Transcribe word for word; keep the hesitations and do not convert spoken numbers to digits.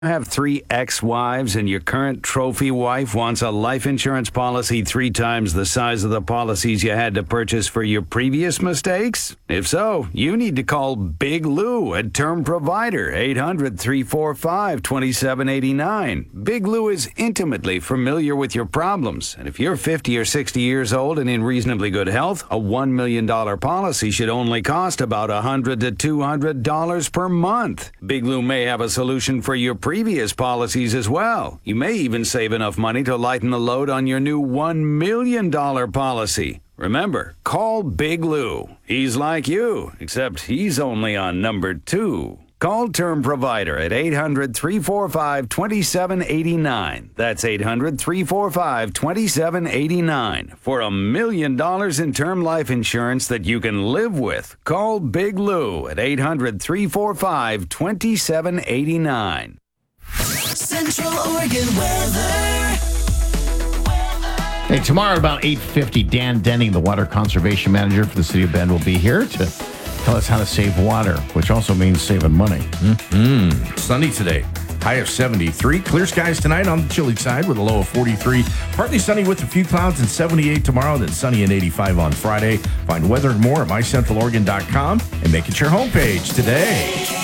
Have three ex-wives and your current trophy wife wants a life insurance policy three times the size of the policies you had to purchase for your previous mistakes? If so, you need to call Big Lou at Term Provider, eight hundred, three four five, two seven eight nine. Big Lou is intimately familiar with your problems, and if you're fifty or sixty years old and in reasonably good health, a one million dollars policy should only cost about one hundred to two hundred dollars per month. Big Lou may have a solution for your previous policies as well. You may even save enough money to lighten the load on your new one million dollars policy. Remember, call Big Lou. He's like you, except he's only on number two. Call Term Provider at eight hundred, three four five, two seven eight nine. That's eight hundred, three four five, two seven eight nine. For a million dollars in term life insurance that you can live with, call Big Lou at eight hundred, three four five, two seven eight nine. Central Oregon weather. Hey, tomorrow at about eight fifty, Dan Denning, the Water Conservation Manager for the City of Bend, will be here to tell us how to save water, which also means saving money. Mm-hmm. Sunny today. High of seventy-three. Clear skies tonight on the chilly side with a low of forty-three. Partly sunny with a few clouds and seventy-eight tomorrow, then sunny and eighty-five on Friday. Find weather and more at my central oregon dot com and make it your homepage today.